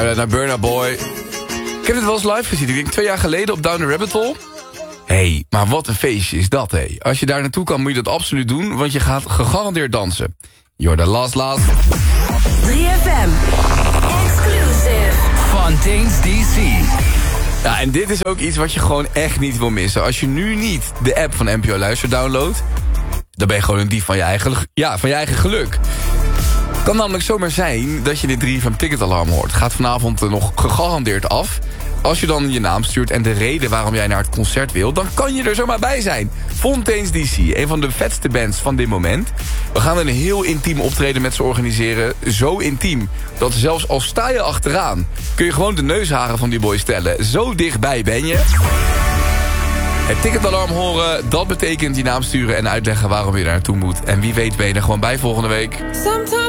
Naar Burna Boy. Ik heb het wel eens live gezien. Ik denk 2 jaar geleden op Down the Rabbit Hole. Hé, maar wat een feestje is dat, hé. Als je daar naartoe kan, moet je dat absoluut doen. Want je gaat gegarandeerd dansen. Jordan Last. 3FM. Exclusive. Fontaine's DC. Ja, en dit is ook iets wat je gewoon echt niet wil missen. Als je nu niet de app van NPO Luister downloadt, dan ben je gewoon een dief van je eigen geluk. Het kan namelijk zomaar zijn dat je dit 3FM ticketalarm hoort. Gaat vanavond nog gegarandeerd af. Als je dan je naam stuurt en de reden waarom jij naar het concert wil, dan kan je er zomaar bij zijn. Fontaine's DC, een van de vetste bands van dit moment. We gaan een heel intiem optreden met ze organiseren. Zo intiem dat zelfs al sta je achteraan, kun je gewoon de neusharen van die boys tellen. Zo dichtbij ben je. Het ticketalarm horen, dat betekent je naam sturen en uitleggen waarom je daar naartoe moet. En wie weet ben je er gewoon bij volgende week. Sometimes